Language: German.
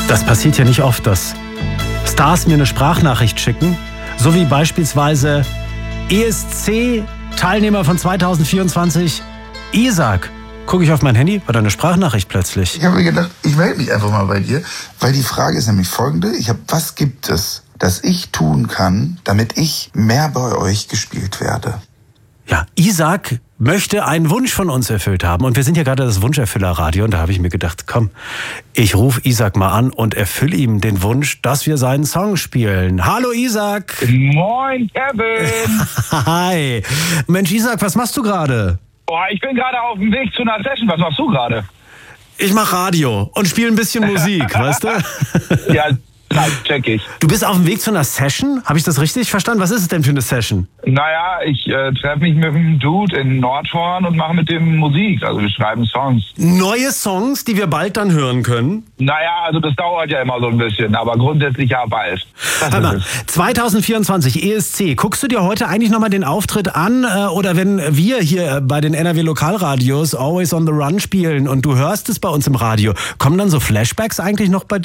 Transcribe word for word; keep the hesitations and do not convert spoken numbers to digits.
Das passiert ja nicht oft, dass Stars mir eine Sprachnachricht schicken, so wie beispielsweise E S C-Teilnehmer von zweitausendvierundzwanzig, Isaac. Gucke ich auf mein Handy, war da eine Sprachnachricht plötzlich. Ich habe mir gedacht, ich melde mich einfach mal bei dir, weil die Frage ist nämlich folgende. Ich habe, was gibt es, das ich tun kann, damit ich mehr bei euch gespielt werde? Ja, Isaac möchte einen Wunsch von uns erfüllt haben. Und wir sind ja gerade das Wunscherfüller-Radio. Und da habe ich mir gedacht, komm, ich rufe Isaac mal an und erfülle ihm den Wunsch, dass wir seinen Song spielen. Hallo Isaac. Moin Kevin. Hi. Mensch Isaac, was machst du gerade? Boah, ich bin gerade auf dem Weg zu einer Session. Was machst du gerade? Ich mache Radio und spiele ein bisschen Musik, weißt du? Ja, klar, check ich. Du bist auf dem Weg zu einer Session? Habe ich das richtig verstanden? Was ist es denn für eine Session? Naja, ich äh, treffe mich mit einem Dude in Nordhorn und mache mit dem Musik. Also wir schreiben Songs. Neue Songs, die wir bald dann hören können? Naja, also das dauert ja immer so ein bisschen, aber grundsätzlich ja bald. Hör mal, zweitausendvierundzwanzig, E S C, guckst du dir heute eigentlich nochmal den Auftritt an? Äh, oder wenn wir hier bei den N R W Lokalradios Always on the Run spielen und du hörst es bei uns im Radio, kommen dann so Flashbacks eigentlich noch bei dir?